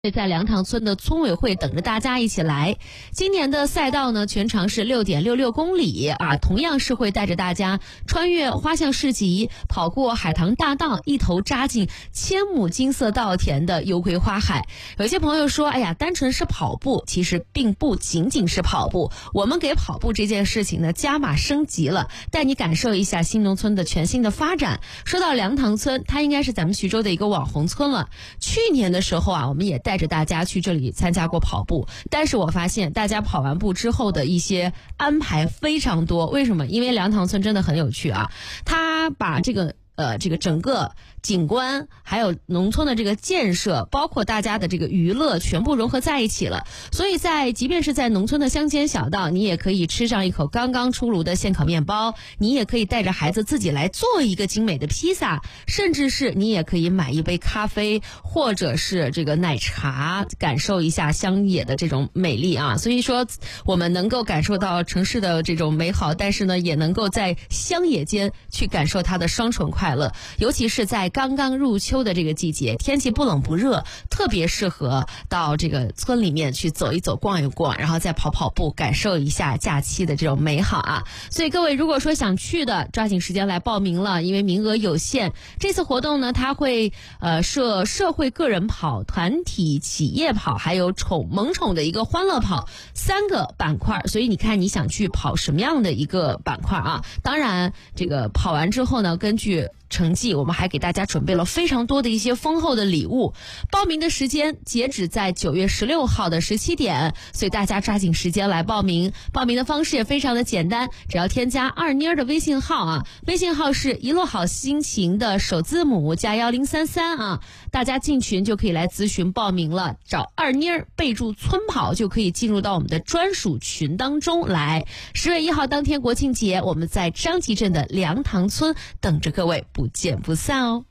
在粮塘村的村委会等着大家一起来。今年的赛道呢，全长是6.66公里啊，同样是会带着大家穿越花巷市集，跑过海棠大道，一头扎进千亩金色稻田的幽归花海。有些朋友说，哎呀，单纯是跑步，其实并不仅仅是跑步，我们给跑步这件事情呢加码升级了，带你感受一下新农村的全新的发展。说到粮塘村，它应该是咱们徐州的一个网红村了。去年的时候啊，我们也带着大家去这里参加过跑步，但是我发现大家跑完步之后的一些安排非常多。为什么？因为粮塘村真的很有趣啊，它把这个整个景观还有农村的这个建设，包括大家的这个娱乐全部融合在一起了。所以即便是在农村的乡间小道，你也可以吃上一口刚刚出炉的现烤面包，你也可以带着孩子自己来做一个精美的披萨，甚至是你也可以买一杯咖啡或者是这个奶茶，感受一下乡野的这种美丽啊。所以说我们能够感受到城市的这种美好，但是呢也能够在乡野间去感受它的双重快乐。尤其是在刚刚入秋的这个季节，天气不冷不热，特别适合到这个村里面去走一走逛一逛，然后再跑跑步，感受一下假期的这种美好啊。所以各位如果说想去的，抓紧时间来报名了，因为名额有限。这次活动呢，它会设社会个人跑、团体企业跑还有萌宠的一个欢乐跑3个板块，所以你看你想去跑什么样的一个板块啊。当然这个跑完之后呢，根据成绩我们还给大家准备了非常多的一些丰厚的礼物。报名的时间截止在9月16号的17点，所以大家抓紧时间来报名。报名的方式也非常的简单，只要添加二妮儿的微信号啊，微信号是一路好心情的首字母加1033啊，大家进群就可以来咨询报名了，找二妮儿备注村跑就可以进入到我们的专属群当中来。10月1号当天国庆节，我们在张集镇的粮塘村等着各位，不见不散哦。